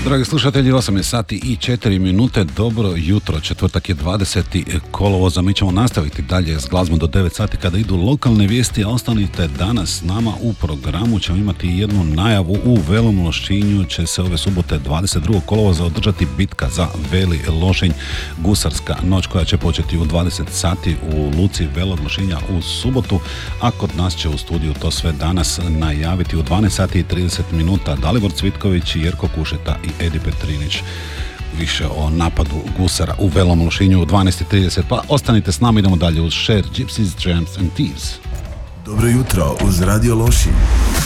Dragi slušatelji, 8 je sati i 4 minute, dobro jutro, četvrtak je 20. kolovoza, mi ćemo nastaviti dalje s glazbom do 9 sati kada idu lokalne vijesti, a ostanite danas s nama u programu, ćemo imati jednu najavu. U Velom Lošinju će se ove subote 22. kolovoza održati bitka za Veli Lošinj, gusarska noć koja će početi u 20 sati u luci Velog Lošinja u subotu, a kod nas će u studiju to sve danas najaviti u 12 sati i 30 minuta Dalibor Cvitković, Jerko Kušeta i Edi Petrinić. Više o napadu gusara u Velom Lošinju u 12.30, pa ostanite s nama, idemo dalje uz Cher, Gypsies, Tramps and Thieves. Dobro jutro uz Radio Lošinj.